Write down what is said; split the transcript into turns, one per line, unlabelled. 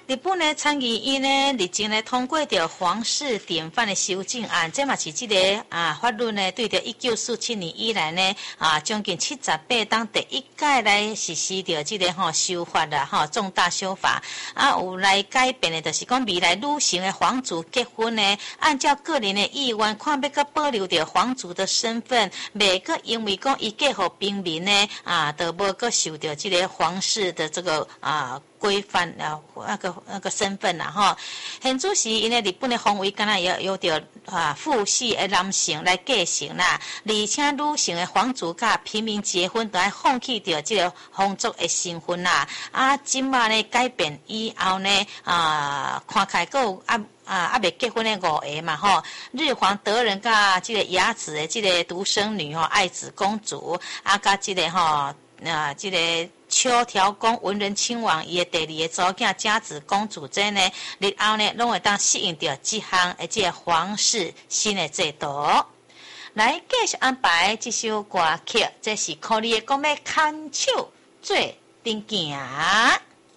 日本的参议院呢，日前呢通过着皇室典范的修正案，这嘛是这个法律呢，对着1947年以来呢将近78当第一届来实施着这个修法啦重大修法有来改变的，就是讲未来女性的皇族结婚呢，按照个人的意愿，看要个保留着皇族的身份，袂个因为讲伊嫁互平民呢都无个受到这个皇室的这个规范那个身份啦吼，现主时因为日本的皇位敢若也有着父系的男性来继承啦，而且女性的皇族甲平民结婚都要放弃掉这个皇族的身份啦。今嘛呢改变以后呢看起来还有未结婚的5个嘛吼，日皇德仁甲这个雅子的这个独生女爱子公主甲这个这个秋条公文仁亲王伊的第2个祖囝佳子公主这呢，日后呢拢会当适应着这项这个皇室新的制度。来继续安排这首歌曲，这是靠你的讲要牵手做阵行。